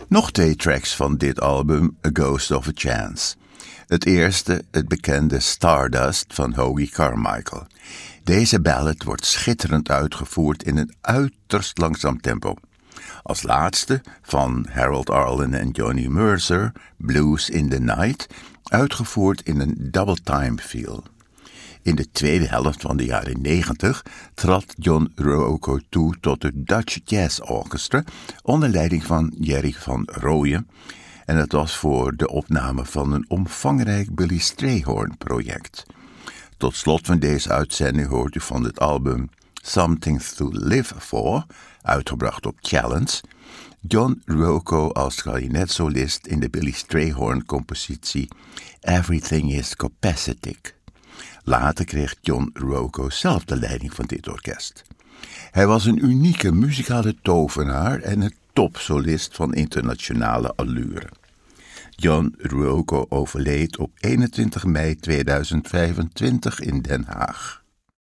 Nog 2 tracks van dit album, A Ghost of a Chance. Het eerste, het bekende Stardust van Hoagy Carmichael. Deze ballad wordt schitterend uitgevoerd in een uiterst langzaam tempo. Als laatste van Harold Arlen en Johnny Mercer, Blues in the Night, uitgevoerd in een double time feel. In de tweede helft van de jaren 90 trad John Ruocco toe tot het Dutch Jazz Orchestra onder leiding van Jerry van Rooyen. En het was voor de opname van een omvangrijk Billy Strayhorn project. Tot slot van deze uitzending hoort u van het album Something to Live For, uitgebracht op Challenge, John Ruocco als klarinetsolist in de Billy Strayhorn compositie Everything is Capacitic. Later kreeg John Ruocco zelf de leiding van dit orkest. Hij was een unieke muzikale tovenaar en een topsolist van internationale allure. John Ruocco overleed op 21 mei 2025 in Den Haag.